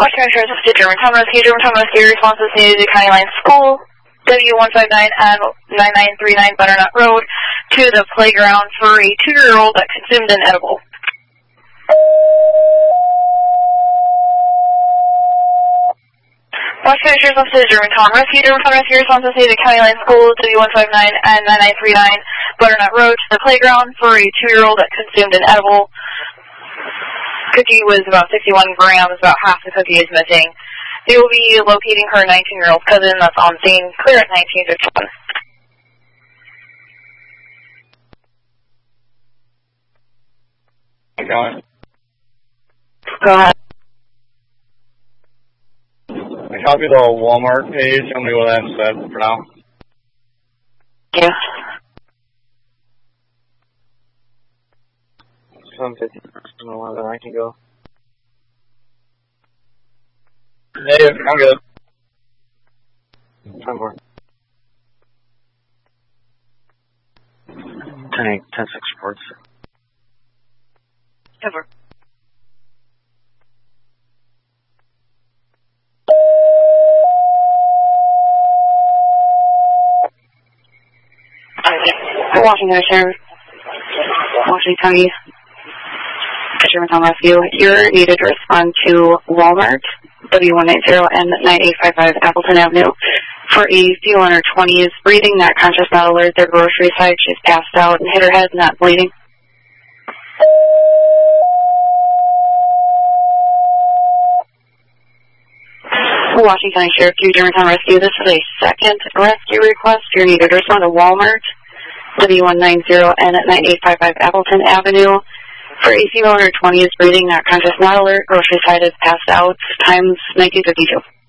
Washington County Sheriff's Office to Germantown Rescue. Germantown Rescue responses needed to County Line School, W159 and 9939 Butternut Road, to the playground for a 2-year-old that consumed an edible. Washington County Sheriff's Office to Germantown Rescue. Germantown Rescue responses needed to County Line School, W159 and 9939 Butternut Road, to the playground for a 2-year-old that consumed an edible. Cookie was about 61 grams, about half the cookie is missing. They will be locating her 19-year-old cousin that's on scene, clear at 1951. Go ahead. I copied the Walmart page. Tell me what that said for now. Yeah. 750. I don't know whether I can go. Negative. I'm good. 10-4. 10-6 reports. 10-4. Washington Sheriff, Washington County, Germantown Rescue. You're needed to respond to Walmart, W190 and 9855 Appleton Avenue, for a female in her 20s, breathing, not conscious, not alert. Their grocery side. She's passed out and hit her head, not bleeding. Washington County Sheriff to Germantown Rescue. This is a second rescue request. You're needed to respond to Walmart, W190 and 9855 Appleton Avenue, for a female in her 20s, breathing, not conscious, not alert. Grocery side is passed out. Times 1952.